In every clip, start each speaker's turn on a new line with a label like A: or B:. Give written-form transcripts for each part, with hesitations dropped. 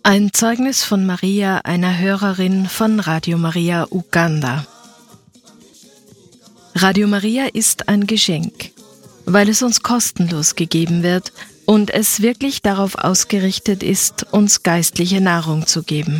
A: Ein Zeugnis von Maria, einer Hörerin von Radio Maria Uganda. Radio Maria ist ein Geschenk, weil es uns kostenlos gegeben wird und es wirklich darauf ausgerichtet ist, uns geistliche Nahrung zu geben.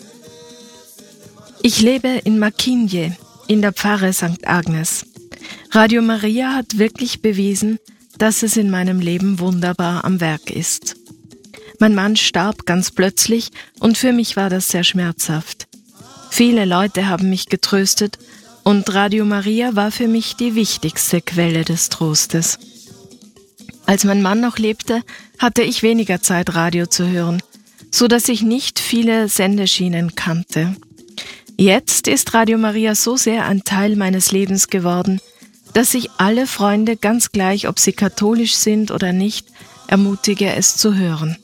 A: Ich lebe in Makinje, in der Pfarre St. Agnes. Radio Maria hat wirklich bewiesen, dass es in meinem Leben wunderbar am Werk ist. Mein Mann starb ganz plötzlich und für mich war das sehr schmerzhaft. Viele Leute haben mich getröstet und Radio Maria war für mich die wichtigste Quelle des Trostes. Als mein Mann noch lebte, hatte ich weniger Zeit, Radio zu hören, so dass ich nicht viele Sendeschienen kannte. Jetzt ist Radio Maria so sehr ein Teil meines Lebens geworden, dass ich alle Freunde, ganz gleich, ob sie katholisch sind oder nicht, ermutige, es zu hören.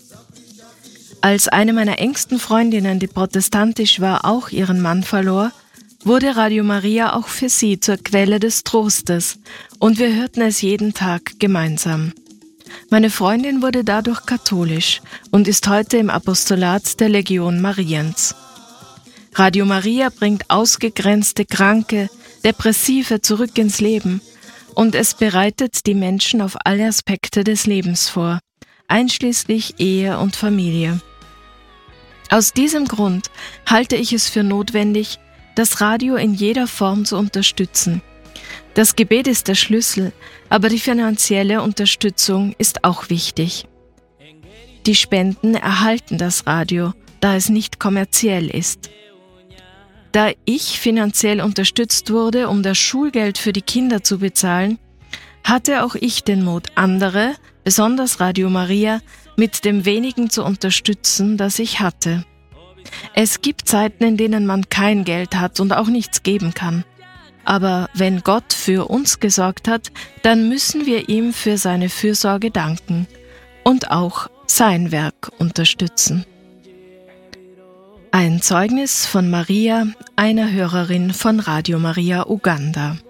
A: Als eine meiner engsten Freundinnen, die protestantisch war, auch ihren Mann verlor, wurde Radio Maria auch für sie zur Quelle des Trostes und wir hörten es jeden Tag gemeinsam. Meine Freundin wurde dadurch katholisch und ist heute im Apostolat der Legion Mariens. Radio Maria bringt ausgegrenzte, Kranke, Depressive zurück ins Leben und es bereitet die Menschen auf alle Aspekte des Lebens vor, einschließlich Ehe und Familie. Aus diesem Grund halte ich es für notwendig, das Radio in jeder Form zu unterstützen. Das Gebet ist der Schlüssel, aber die finanzielle Unterstützung ist auch wichtig. Die Spenden erhalten das Radio, da es nicht kommerziell ist. Da ich finanziell unterstützt wurde, um das Schulgeld für die Kinder zu bezahlen, hatte auch ich den Mut, andere, besonders Radio Maria, mit dem wenigen zu unterstützen, das ich hatte. Es gibt Zeiten, in denen man kein Geld hat und auch nichts geben kann. Aber wenn Gott für uns gesorgt hat, dann müssen wir ihm für seine Fürsorge danken und auch sein Werk unterstützen. Ein Zeugnis von Maria, einer Hörerin von Radio Maria Uganda.